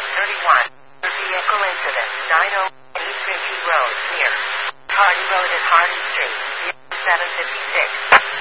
31. Vehicle incident. 90 East Ritchie Road, near Hardy Road and Hardy Street. 756.